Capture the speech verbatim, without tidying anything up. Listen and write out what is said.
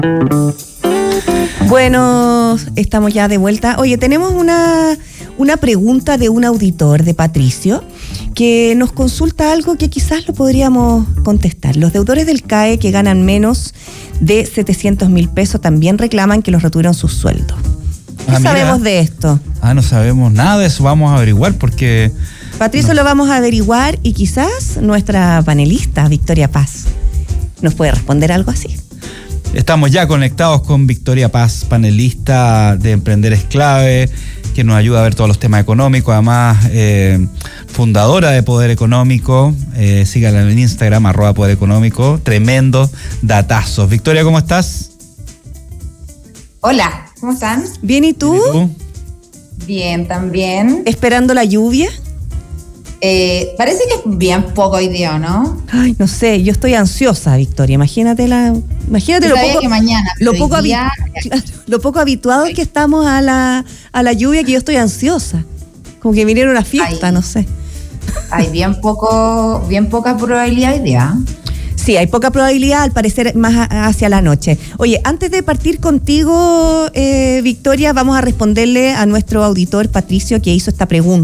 Bueno, estamos ya de vuelta. Oye, tenemos una, una pregunta de un auditor, de Patricio, que nos consulta algo que quizás lo podríamos contestar. Los deudores del C A E que ganan menos de setecientos mil pesos también reclaman que los retuvieron sus sueldos. ¿Qué Ah, sabemos mira. de esto? Ah, no sabemos nada de eso, vamos a averiguar porque... Patricio, no. lo vamos a averiguar y quizás nuestra panelista, Victoria Paz, nos puede responder algo así. Estamos ya conectados con Victoria Paz, panelista de Emprender es Clave, que nos ayuda a ver todos los temas económicos, además eh, fundadora de Poder Económico. Eh, síganla en Instagram, arroba Poder Económico. Tremendos datazos. Victoria, ¿cómo estás? Hola, ¿cómo están? Bien, ¿y tú? ¿Y tú? Bien, también. ¿Esperando la lluvia? Eh, parece que es bien poco hoy día, ¿no? Ay, no sé, yo estoy ansiosa, Victoria. Imagínate la, imagínate Yo lo sabía poco, que mañana, lo pero poco, hoy día- habi- claro, lo poco habituados que estamos a la, a la lluvia, que yo estoy ansiosa. Como que viniera una fiesta, Ay. no sé. Hay bien poco, bien poca probabilidad hoy día. Sí, hay poca probabilidad, al parecer, más a- hacia la noche. Oye, antes de partir contigo, eh, Victoria, vamos a responderle a nuestro auditor Patricio, que hizo esta pregunta.